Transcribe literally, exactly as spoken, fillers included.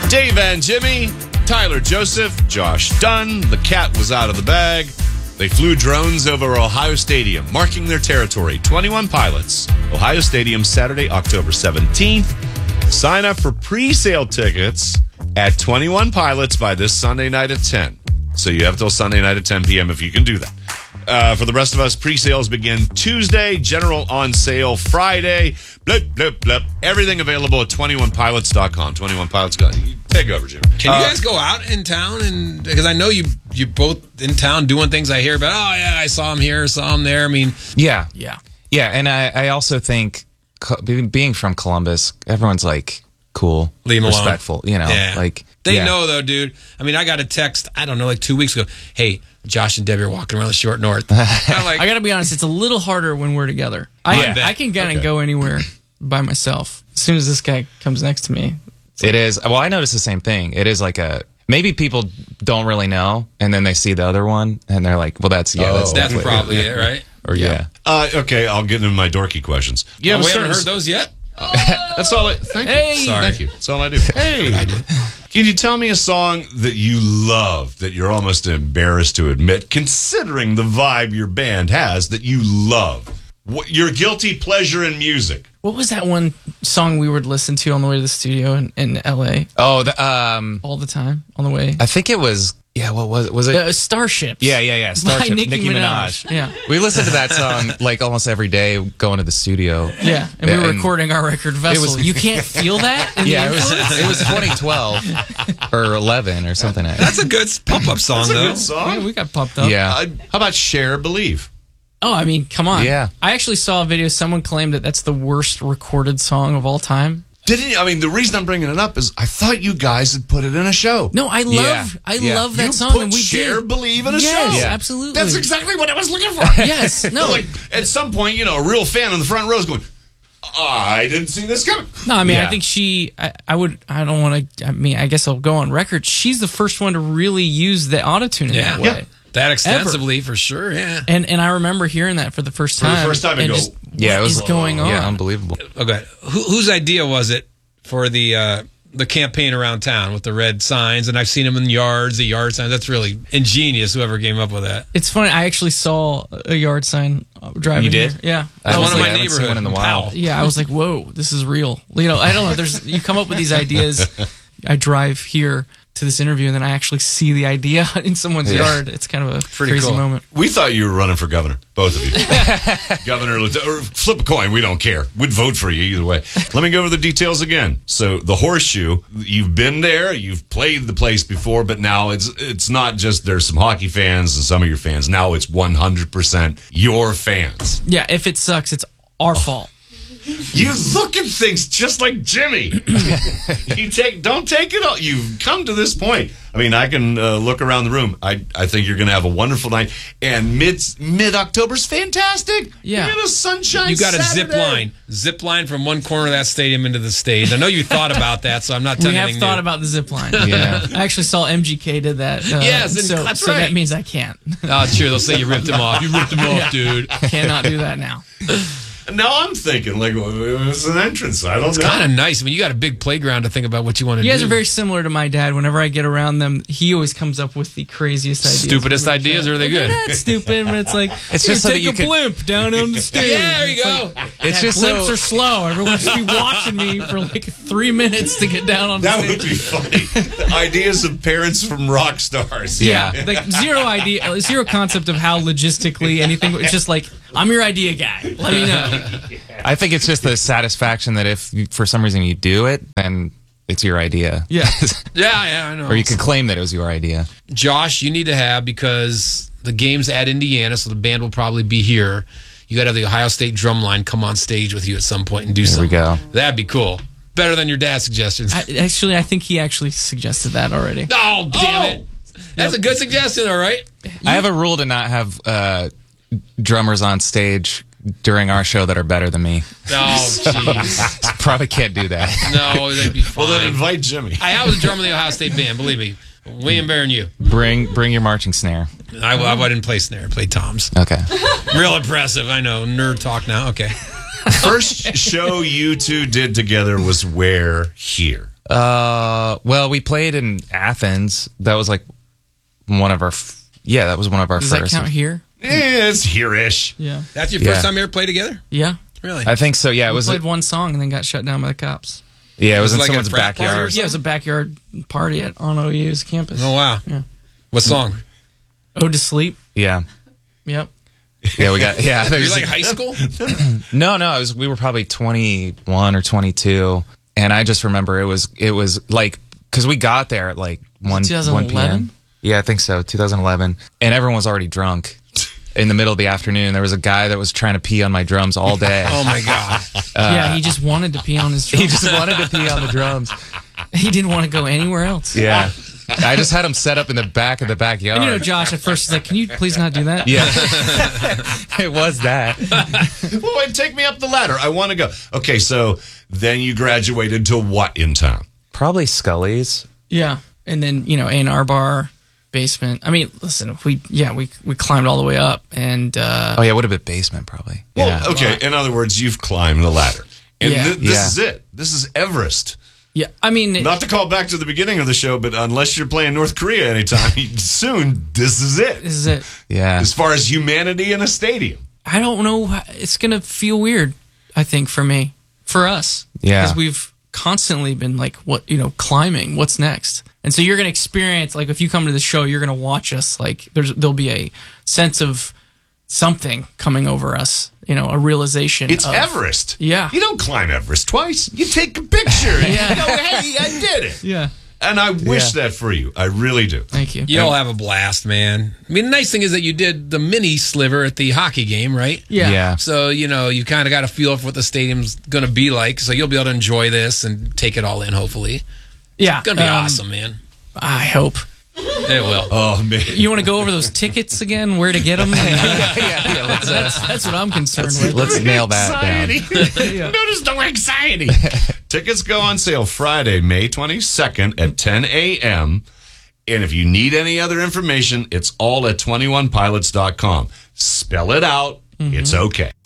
Dave and Jimmy, Tyler Joseph, Josh Dunn. The cat was out of the bag. They flew drones over Ohio Stadium, marking their territory. twenty-one pilots. Ohio Stadium, Saturday, October seventeenth. Sign up for pre-sale tickets at twenty-one pilots by this Sunday night at ten. So you have till Sunday night at ten p.m. if you can do that. Uh, for the rest of us, pre-sales begin Tuesday, general on sale Friday. Blip, blip, blip. Everything available at twenty-one pilots dot com. twenty-one pilots dot com. Take over, Jimmy. Can you Uh, guys go out in town? And because I know you you both in town doing things I hear about. Oh, yeah, I saw him here, saw him there. I mean, Yeah. Yeah. Yeah, and I, I also think co- being being from Columbus, everyone's like cool, Leave 'em alone. respectful, you know, Yeah. like they yeah. know, though, dude. I mean, I got a text, I don't know, like two weeks ago. Hey, Josh and Debbie are walking around the short north. I'm like, I got to be honest, it's a little harder when we're together. I, Yeah. I can kind of Okay. go anywhere by myself. As soon as this guy comes next to me. It is. Well, I noticed the same thing. It is like a maybe people don't really know, and then they see the other one, and they're like, "Well, that's yeah, Oh. that's that's definitely probably it, right? Or yeah, Uh, okay, I'll get into my dorky questions. Yeah, Oh, we haven't heard those yet? That's all I... Thank Hey! you. Sorry. Thank you. That's all I do. Hey! Can you tell me a song that you love, that you're almost embarrassed to admit, considering the vibe your band has, that you love? What, your guilty pleasure in music? What was that one song we would listen to on the way to the studio in, in L A Oh, the, um, all the time on the way? I think it was. Yeah, what was it? Was it? Uh, Starships. yeah, yeah, yeah. By Starship, Nicki, Nicki Minaj. Minaj. Yeah. We listened to that song like almost every day going to the studio. Yeah. And we were And- recording our record Vessel. was- you can't feel that? in Yeah, it the was influence? it was twenty twelve or eleven or something like that. That's a good pump-up song, That's a though. good song. Yeah, we got pumped up. Yeah. Uh, how about Share Believe? Oh, I mean, come on. Yeah. I actually saw a video. Someone claimed that that's the worst recorded song of all time. Didn't you, I mean, the reason I'm bringing it up is I thought you guys had put it in a show. No, I love, Yeah. I Yeah. love that you song, put and we Share did. Believe in a yes, show. Yeah. absolutely. That's exactly what I was looking for. Yes, no. Like, at some point, you know, a real fan in the front row is going, I didn't see this coming. No, I mean, Yeah. I think she. I, I would. I don't want to. I mean, I guess I'll go on record. She's the first one to really use the autotune in Yeah. that way. Yeah. That extensively, for sure, yeah. And and I remember hearing that for the first the time. first time, and you go, just, Yeah, what it was is going on? Yeah, unbelievable. Okay. Who, whose idea was it for the uh, the campaign around town with the red signs? And I've seen them in yards, the yard signs. That's really ingenious, whoever came up with that. It's funny. I actually saw a yard sign uh, driving. You did? Here. Yeah. I That's I one was of like, my I haven't seen neighborhood one in the wild. Powell. yeah, I was like, whoa, this is real. You know, I don't know. There's you come up with these ideas. I drive here to this interview, and then I actually see the idea in someone's Yeah. yard. It's kind of a Pretty crazy cool. moment. We thought you were running for governor, both of you. Governor, or flip a coin. We don't care. We'd vote for you either way. Let me go over the details again. So the Horseshoe, you've been there, you've played the place before, but now it's it's not just there's some hockey fans and some of your fans. Now it's one hundred percent your fans. Yeah, if it sucks, it's our fault. You look at things just like Jimmy. You take, don't take it all. You've come to this point. I mean, I can uh, look around the room. I, I think you're going to have a wonderful night. And mid mid October's fantastic. Yeah. You got a sunshine. You got a zip Saturday. line. Zip line from one corner of that stadium into the stage. I know you thought about that, so I'm not We telling you have anything thought new. about the zip line. Yeah. I actually saw M G K did that. Uh, Yes, and so, that's so right. that means I can't. Oh, sure. They'll say you ripped him off. You ripped him off, dude. Cannot do that now. Now I'm thinking, like, well, it's an entrance. I don't know. Kind of nice. I mean, you got a big playground to think about what you want to do. You guys are very similar to my dad. Whenever I get around them, he always comes up with the craziest ideas. Stupidest ideas, or are they good? They're not stupid, but it's like It's "Here, just so that take you a could- blimp down on the stage. Yeah, there you go. It's just Blimps so are slow. Everyone should be watching me for like three minutes to get down on the That stage. would be funny. The ideas of parents from rock stars. Yeah, like zero idea, zero concept of how logistically anything. It's just like I'm your idea guy. Let me know. I think it's just the satisfaction that if you, for some reason you do it, then it's your idea. Yeah. Yeah, yeah, I know. Or you could claim that it was your idea. Josh, you need to have, because the game's at Indiana, so the band will probably be here. You got to have the Ohio State drumline come on stage with you at some point and do There we something. go. That'd be cool. Better than your dad's suggestions. I, actually, I think he actually suggested that already. Oh, damn Oh! it. That's a good suggestion, all right? I have a rule to not have uh, drummers on stage during our show that are better than me. Oh, jeez. Probably can't do that. No, that'd be fine. Well, then invite Jimmy. I, I was a drummer in the Ohio State band, believe me. William Bear and you. Bring bring your marching snare. I, I didn't play snare. I played toms. Okay. Real impressive. I know. Nerd talk now. Okay. First show you two did together was where? Here. Uh, well, we played in Athens. That was like one of our. F- yeah, that was one of our Does first. that count here? Eh, it's here-ish. Yeah. That's your Yeah. first time you ever played together? Yeah. Really? I think so. Yeah, it We was. played one song and then got shut down by the cops. Yeah, it was, Was it in like a someone's frat party or backyard. Yeah, it was a backyard party at on O U's campus. Oh, wow. Yeah. What song? Ode to Sleep. Yeah, Yep. yeah, we got. Yeah, Were there's you like high school? no, no. It was we were probably twenty-one or twenty-two, and I just remember it was it was like because we got there at like one one twenty eleven? p.m. Yeah, I think so, twenty eleven, and everyone was already drunk. In the middle of the afternoon, there was a guy that was trying to pee on my drums all day. Oh, my God. yeah, he just wanted to pee on his drum. He just wanted to pee on the drums. He didn't want to go anywhere else. Yeah. I just had him set up in the back of the backyard. And you know, Josh at first he's like, "Can you please not do that?" Yeah. It was that. Well, wait, take me up the ladder. I want to go. Okay, so then you graduated to what in town? Probably Scully's. Yeah. And then, you know, A and R bar, basement. I mean, listen, we yeah, we we climbed all the way up and uh Oh, yeah, it would have been basement, probably. Well, Yeah. okay, in other words, you've climbed the ladder. And Yeah. th- this Yeah. is it. This is Everest. yeah, I mean, Not to call back to the beginning of the show, but unless you're playing North Korea anytime soon, this is it. this is it. Yeah. As far as humanity in a stadium. I don't know. how- It's going to feel weird, I think, for me, for us. Yeah. Because we've constantly been like, what, you know, climbing. What's next? And so you're going to experience, like, if you come to the show, you're going to watch us. Like, there's there'll be a sense of something coming over us, you know, a realization. It's of, Everest. Yeah. You don't climb Everest twice. You take a picture and Yeah. you go, hey, I did it. Yeah. And I wish Yeah. that for you. I really do. Thank you. You all have a blast, man. I mean, the nice thing is that you did the mini sliver at the hockey game, right? Yeah. Yeah. So, you know, you kind of got a feel for what the stadium's going to be like. So you'll be able to enjoy this and take it all in, hopefully. Yeah. It's going to be um, awesome, man. I hope. It will. Oh, man. You want to go over those tickets again? Where to get them? yeah, yeah, let's, uh, that's, that's what I'm concerned with. let's nail that down. Anxiety. Notice no anxiety. Tickets go on sale Friday, May twenty-second at ten a.m. And if you need any other information, it's all at twenty-one pilots dot com. Spell it out. It's okay.